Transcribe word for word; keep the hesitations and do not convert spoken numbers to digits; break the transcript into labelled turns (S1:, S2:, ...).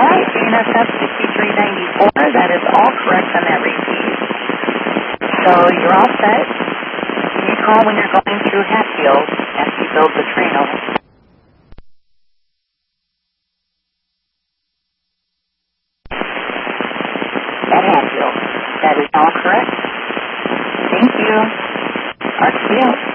S1: All right, D N S F sixty-three ninety-four, that is all correct on that repeat. So you're all set. You call when you're going through Hatfield after you build the train over. At Hatfield. That is all correct. Thank you. R C L.